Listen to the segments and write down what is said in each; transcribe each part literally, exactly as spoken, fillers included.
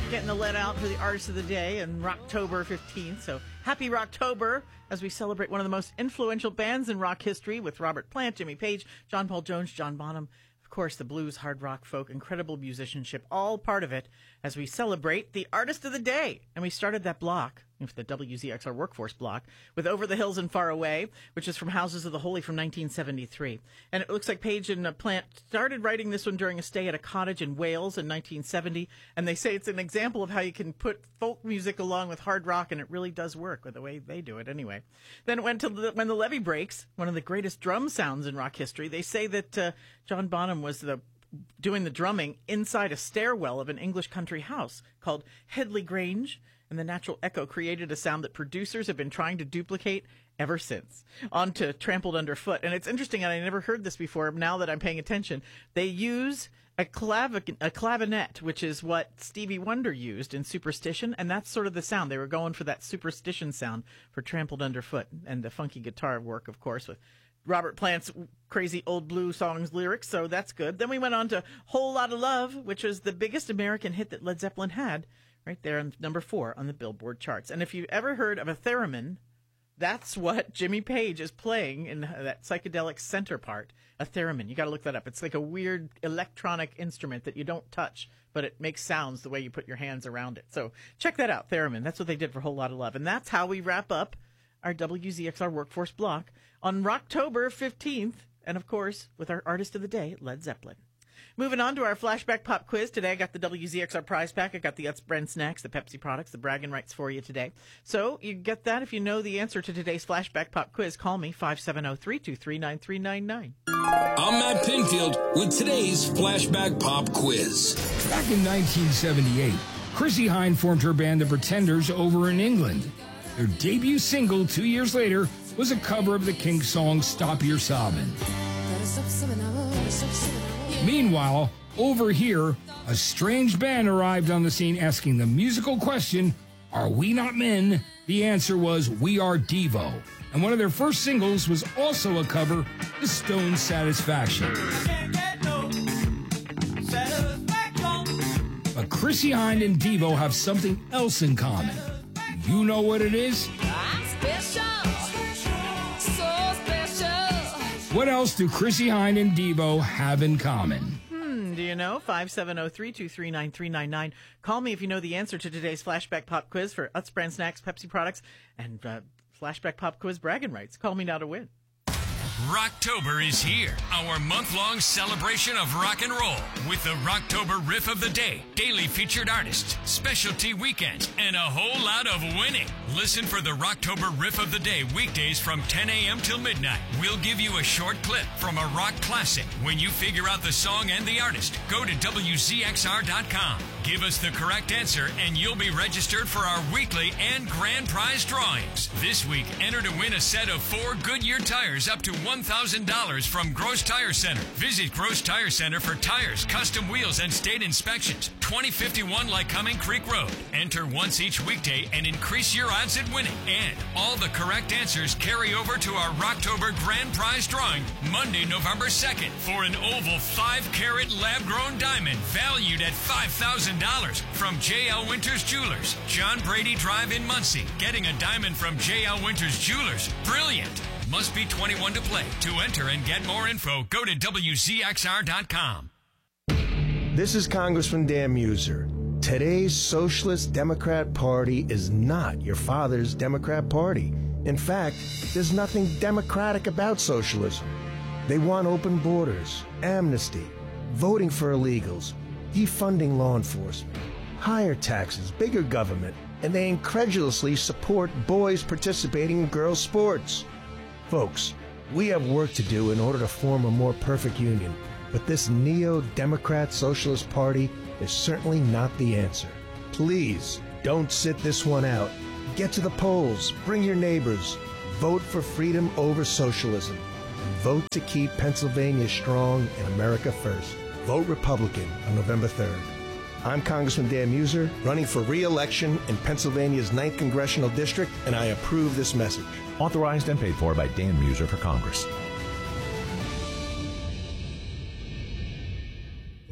getting the let out for the artist of the day and Rocktober fifteenth. So happy Rocktober as we celebrate one of the most influential bands in rock history with Robert Plant, Jimmy Page, John Paul Jones, John Bonham. Of course, the blues, hard rock, folk, incredible musicianship, all part of it as we celebrate the artist of the day. And we started that block, the W Z X R Workforce block, with Over the Hills and Far Away, which is from Houses of the Holy from nineteen seventy-three. And it looks like Page and Plant started writing this one during a stay at a cottage in Wales in nineteen seventy. And they say it's an example of how you can put folk music along with hard rock, and it really does work with the way they do it anyway. Then it went to the, When the Levee Breaks, one of the greatest drum sounds in rock history. They say that uh, John Bonham was the doing the drumming inside a stairwell of an English country house called Headley Grange, and the natural echo created a sound that producers have been trying to duplicate ever since. On to Trampled Underfoot. And it's interesting, and I never heard this before, now that I'm paying attention. They use a, clav- a clavinet, which is what Stevie Wonder used in Superstition, and that's sort of the sound. They were going for that Superstition sound for Trampled Underfoot, and the funky guitar work, of course, with Robert Plant's crazy old blue songs lyrics, so that's good. Then we went on to Whole Lotta Love, which was the biggest American hit that Led Zeppelin had, right there on number four on the Billboard charts. And if you've ever heard of a theremin, that's what Jimmy Page is playing in that psychedelic center part, a theremin. You got to look that up. It's like a weird electronic instrument that you don't touch, but it makes sounds the way you put your hands around it. So check that out, theremin. That's what they did for Whole Lotta Love. And that's how we wrap up our W Z X R Workforce block on Rocktober fifteenth, and of course, with our artist of the day, Led Zeppelin. Moving on to our flashback pop quiz. Today I got the W Z X R prize pack. I got the Utz Brand Snacks, the Pepsi products, the bragging rights for you today. So you get that if you know the answer to today's flashback pop quiz. Call me, five seven zero, three two three, nine three nine nine. I'm Matt Pinfield with today's flashback pop quiz. Back in nineteen seventy-eight, Chrissie Hynde formed her band The Pretenders over in England. Their debut single two years later was a cover of the Kinks song Stop Your Sobbin'. Meanwhile, over here, a strange band arrived on the scene asking the musical question, "Are we not men?" The answer was, "We are Devo." And one of their first singles was also a cover, The Stones' Satisfaction. But Chrissie Hynde and Devo have something else in common. You know what it is? I'm special, so special. What else do Chrissie Hynde and Devo have in common? Hmm, do you know? five seven zero, three two three, nine three nine nine. Call me if you know the answer to today's Flashback Pop Quiz for Utz Brand Snacks, Pepsi products, and uh, Flashback Pop Quiz bragging rights. Call me now to win. Rocktober is here, our month-long celebration of rock and roll with the Rocktober Riff of the Day, daily featured artists, specialty weekends, and a whole lot of winning. Listen for the Rocktober Riff of the Day weekdays from ten a.m. till midnight. We'll give you a short clip from a rock classic. When you figure out the song and the artist, go to W Z X R dot com. Give us the correct answer and you'll be registered for our weekly and grand prize drawings. This week, enter to win a set of four Goodyear tires up to one thousand dollars from Gross Tire Center. Visit Gross Tire Center for tires, custom wheels, and state inspections. twenty fifty-one Lycoming Creek Road. Enter once each weekday and increase your odds at winning. And all the correct answers carry over to our Rocktober Grand Prize drawing Monday, November second for an oval five carat lab-grown diamond valued at five thousand dollars from J L Winters Jewelers, John Brady Drive in Muncie. Getting a diamond from J L Winters Jewelers. Brilliant. Must be twenty-one to play. To enter and get more info, go to W Z X R dot com. This is Congressman Dan Muser. Today's Socialist Democrat Party is not your father's Democrat Party. In fact, there's nothing democratic about socialism. They want open borders, amnesty, voting for illegals, defunding law enforcement, higher taxes, bigger government, and they incredulously support boys participating in girls' sports. Folks, we have work to do in order to form a more perfect union, but this neo-democrat socialist party is certainly not the answer. Please, don't sit this one out. Get to the polls, bring your neighbors, vote for freedom over socialism, and vote to keep Pennsylvania strong and America first. Vote Republican on November third. I'm Congressman Dan Muser, running for re-election in Pennsylvania's ninth Congressional District, and I approve this message. Authorized and paid for by Dan Muser for Congress.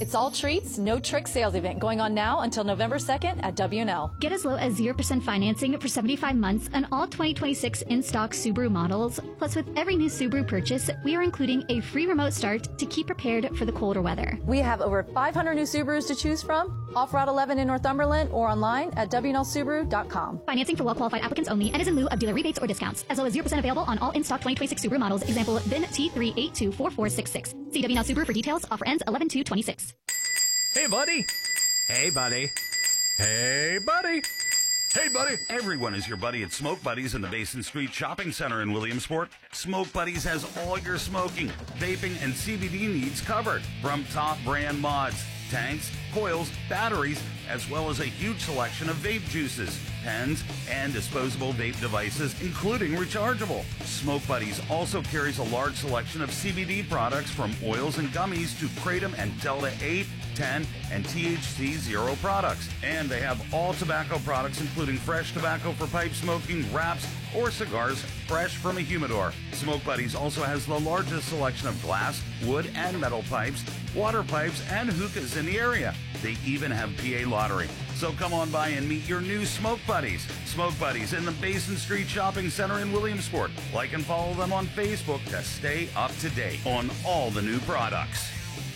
It's all treats, no tricks sales event going on now until November second at W and L. Get as low as zero percent financing for seventy-five months on all twenty twenty-six in-stock Subaru models. Plus, with every new Subaru purchase, we are including a free remote start to keep prepared for the colder weather. We have over five hundred new Subarus to choose from, off Route eleven in Northumberland or online at W N L Subaru dot com. Financing for well-qualified applicants only and is in lieu of dealer rebates or discounts. As low as zero percent available on all in-stock twenty twenty-six Subaru models. Example, V I N T three eight two four four six six. See W N L Subaru for details. Offer ends eleven two twenty-six. Hey, buddy. Hey, buddy. Hey, buddy. Hey, buddy. Everyone is your buddy at Smoke Buddies in the Basin Street Shopping Center in Williamsport. Smoke Buddies has all your smoking, vaping, and C B D needs covered. From top brand mods, tanks, coils, batteries, as well as a huge selection of vape juices, pens, and disposable vape devices, including rechargeable. Smoke Buddies also carries a large selection of C B D products from oils and gummies to Kratom and Delta eight, ten, and T H C zero products. And they have all tobacco products, including fresh tobacco for pipe smoking, wraps, or cigars fresh from a humidor. Smoke Buddies also has the largest selection of glass, wood, and metal pipes, water pipes, and hookahs in the area. They even have P A lottery. So come on by and meet your new Smoke Buddies. Smoke Buddies in the Basin Street Shopping Center in Williamsport. Like and follow them on Facebook to stay up to date on all the new products.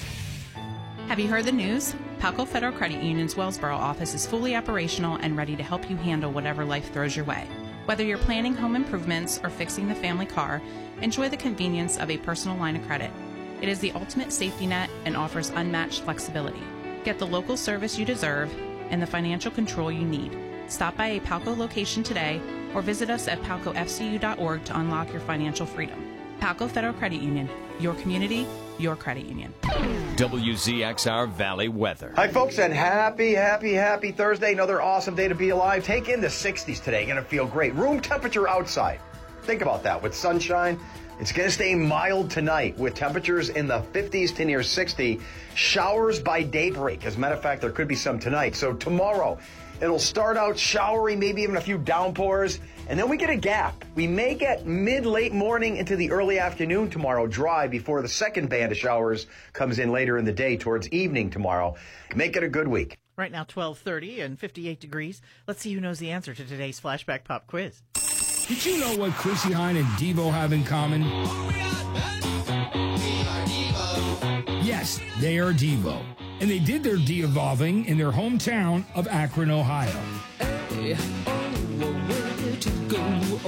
Have you heard the news? Palco Federal Credit Union's Wellsboro office is fully operational and ready to help you handle whatever life throws your way. Whether you're planning home improvements or fixing the family car, enjoy the convenience of a personal line of credit. It is the ultimate safety net and offers unmatched flexibility. Get the local service you deserve and the financial control you need. Stop by a Palco location today or visit us at palco f c u dot org to unlock your financial freedom. Palco Federal Credit Union, your community, your credit union. W Z X R Valley weather. Hi, folks, and happy, happy, happy Thursday. Another awesome day to be alive. Take in the sixties today. Going to feel great. Room temperature outside. Think about that. With sunshine, it's going to stay mild tonight with temperatures in the fifties to near sixty. Showers by daybreak. As a matter of fact, there could be some tonight. So tomorrow, it'll start out showery, maybe even a few downpours. And then we get a gap. We may get mid-late morning into the early afternoon tomorrow dry before the second band of showers comes in later in the day towards evening tomorrow. Make it a good week. Right now, twelve thirty and fifty-eight degrees. Let's see who knows the answer to today's Flashback Pop Quiz. Did you know what Chrissy Hine and Devo have in common? Yes, they are Devo. And they did their de-evolving in their hometown of Akron, Ohio. Hey, oh, where to go,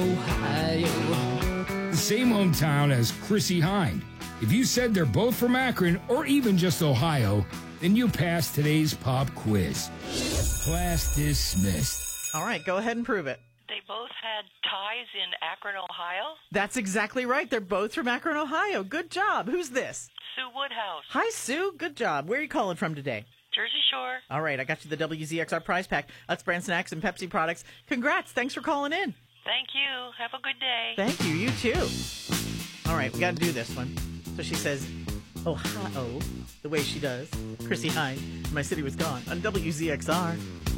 Ohio? The same hometown as Chrissy Hine. If you said they're both from Akron or even just Ohio, then you passed today's pop quiz. Class dismissed. All right, go ahead and prove it. They both had ties in Akron, Ohio? That's exactly right. They're both from Akron, Ohio. Good job. Who's this? Sue Woodhouse. Hi, Sue. Good job. Where are you calling from today? Jersey Shore. All right, I got you the W Z X R prize pack. That's brand snacks and Pepsi products. Congrats. Thanks for calling in. Thank you. Have a good day. Thank you. You too. All right, we got to do this one. So she says, Ohio, the way she does. Chrissy Hine, My City Was Gone on W Z X R.